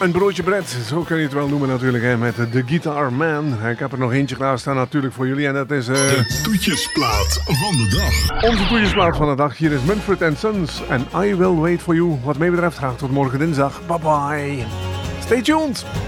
een broodje Brett, zo kun je het wel noemen natuurlijk, hè, met de Guitar Man. Ik heb er nog eentje klaarstaan natuurlijk voor jullie en dat is... De toetjesplaat van de dag. Onze toetjesplaat van de dag. Hier is Mumford & Sons en I Will Wait For You. Wat mij betreft graag tot morgen dinsdag. Bye bye. Stay tuned.